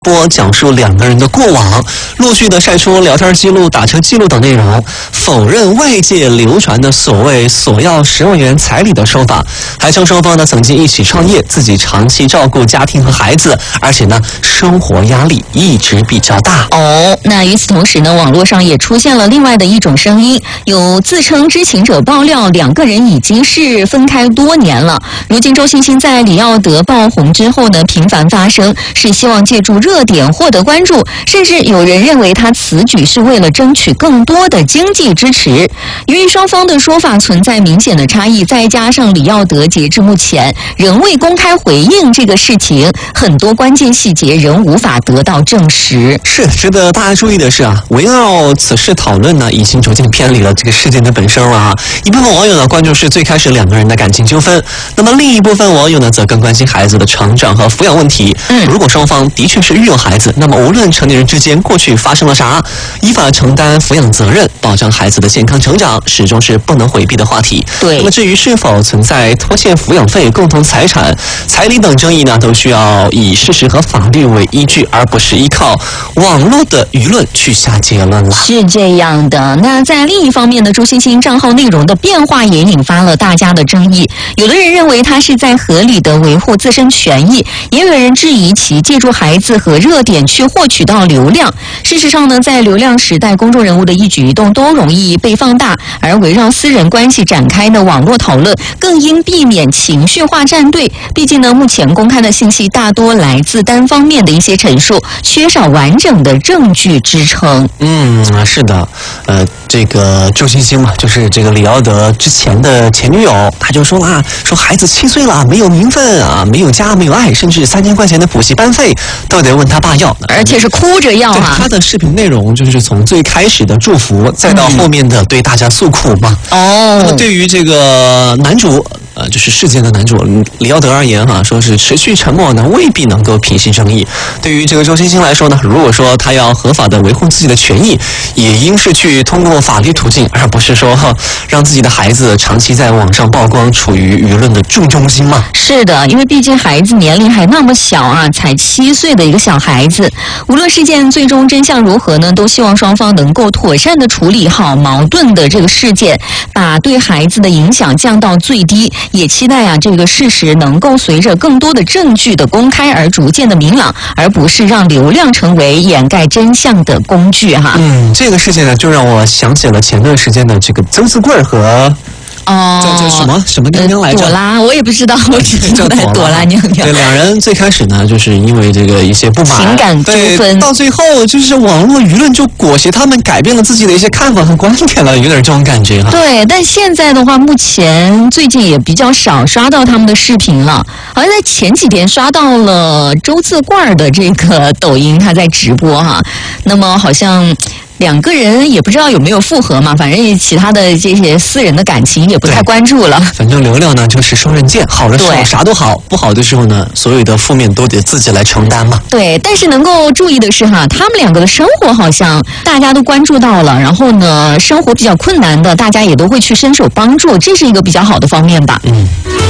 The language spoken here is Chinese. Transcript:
讲述两个人的过往，陆续的晒出聊天记录、打车记录等内容，否认外界流传的所谓索要10万元彩礼的说法，还称双方呢曾经一起创业，自己长期照顾家庭和孩子，而且呢生活压力一直比较大。 那与此同时呢，网络上也出现了另外的一种声音，有自称知情者爆料，两个人已经是分开多年了。如今周星星在李耀德爆红之后呢，频繁发声，是希望借助热点获得关注，甚至有人认为他此举是为了争取更多的经济支持。由于双方的说法存在明显的差异，再加上李耀德截至目前仍未公开回应这个事情，很多关键细节仍无法得到证实。 是值得大家注意的是啊，围绕此事讨论呢，已经逐渐偏离了这个事件的本身了啊。一部分网友呢关注是最开始两个人的感情纠纷，那么另一部分网友呢则更关心孩子的成长和抚养问题。如果双方的确是育有孩子，那么无论成年人之间过去发生了啥，依法承担抚养责任，保障孩子的健康成长，始终是不能回避的话题。 对。 那么至于是否存在拖欠抚养费、共同财产、彩礼等争议呢，都需要以事实和法律为依据，而不是依靠网络的舆论去下结论了。 是这样的。那在另一方面呢，周星星账号内容的变化也引发了大家的争议。有的人认为他是在合理的维护自身权益，也有人质疑其借助孩子和热点去获取到流量。事实上呢，在流量时代，公众人物的一举一动都容易被放大，而围绕私人关系展开的网络讨论更应避免情绪化站队。毕竟呢，目前公开的信息大多来自单方面的一些陈述，缺少完整的证据支撑。 是的，这个周星星嘛，就是这个李耀德之前的前女友，他就说啦，说孩子7岁了，没有名分啊，没有家，没有爱，甚至3000块钱的补习班费都得问他爸要， 而且是哭着要啊。 他的视频内容就是从最开始的祝福，再到后面的对大家诉苦嘛。那么对于这个男主。就是事件的男主李耀德而言说是持续沉默呢，未必能够平息争议。对于这个周星星来说呢，如果说他要合法的维护自己的权益，也应是去通过法律途径，而不是说让自己的孩子长期在网上曝光，处于舆论的正中心嘛。 是的，因为毕竟孩子年龄还那么小啊，才7岁的一个小孩子。无论事件最终真相如何呢，都希望双方能够妥善的处理好矛盾的这个事件，把对孩子的影响降到最低。也期待这个事实能够随着更多的证据的公开而逐渐的明朗，而不是让流量成为掩盖真相的工具哈。 这个事件呢，就让我想起了前段时间的这个周字棍和。这什么娘娘来着？ 朵拉，我也不知道，我只知道朵拉娘娘。 对，两人最开始呢，就是因为这个一些不满、 情感纠纷， 到最后就是网络舆论就裹挟他们改变了自己的一些看法和观点了，有点这种感觉哈。 对，但现在的话，目前最近也比较少刷到他们的视频了，好像在前几天刷到了周字棍的这个抖音，他在直播哈。那么好像。两个人也不知道有没有复合嘛，反正其他的这些私人的感情也不太关注了。 反正流量呢就是双刃剑，好的时候啥都好，不好的时候呢，所有的负面都得自己来承担嘛。 对，但是能够注意的是他们两个的生活好像大家都关注到了，然后呢，生活比较困难的，大家也都会去伸手帮助，这是一个比较好的方面吧。